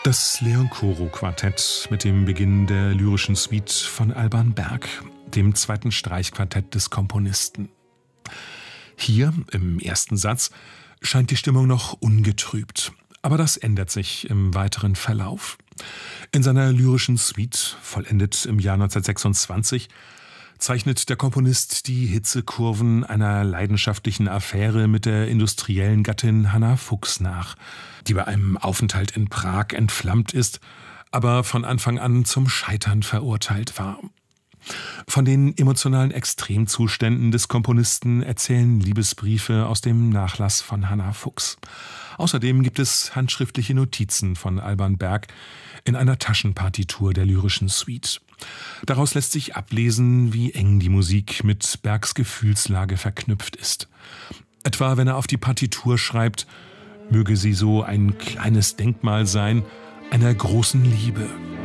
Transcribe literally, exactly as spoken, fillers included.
Das Leon-Koro-Quartett mit dem Beginn der lyrischen Suite von Alban Berg, dem zweiten Streichquartett des Komponisten. Hier, im ersten Satz, scheint die Stimmung noch ungetrübt. Aber das ändert sich im weiteren Verlauf. In seiner lyrischen Suite, vollendet im Jahr neunzehnhundertsechsundzwanzig, zeichnet der Komponist die Hitzekurven einer leidenschaftlichen Affäre mit der industriellen Gattin Hannah Fuchs nach, die bei einem Aufenthalt in Prag entflammt ist, aber von Anfang an zum Scheitern verurteilt war. Von den emotionalen Extremzuständen des Komponisten erzählen Liebesbriefe aus dem Nachlass von Hannah Fuchs. Außerdem gibt es handschriftliche Notizen von Alban Berg in einer Taschenpartitur der lyrischen Suite. Daraus lässt sich ablesen, wie eng die Musik mit Bergs Gefühlslage verknüpft ist. Etwa wenn er auf die Partitur schreibt: Möge sie so ein kleines Denkmal sein einer großen Liebe.